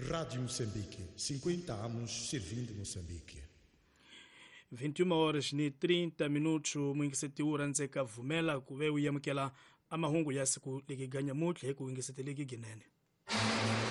Rádio Moçambique, 50 anos servindo Moçambique. 21h30 mwingiseti uranzeka vumela kuwe uyamukela amahungu ya siku likiganya mutle kuingiseti likiginene.